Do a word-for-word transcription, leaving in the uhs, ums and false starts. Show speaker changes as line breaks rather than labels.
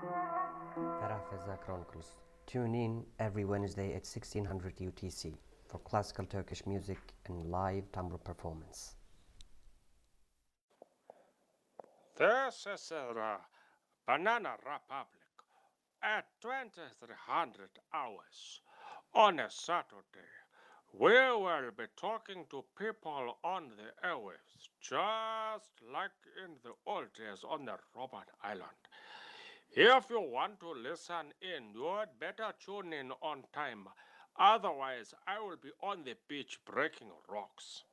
Terafeza Chronicles. Tune in every Wednesday at sixteen hundred U T C for classical Turkish music and live tambour performance.
This is the Banana Republic at twenty-three hundred hours on a Saturday. We will be talking to people on the airwaves, just like in the old days on the Robert Island. If you want to listen in, you'd better tune in on time. Otherwise, I will be on the beach breaking rocks.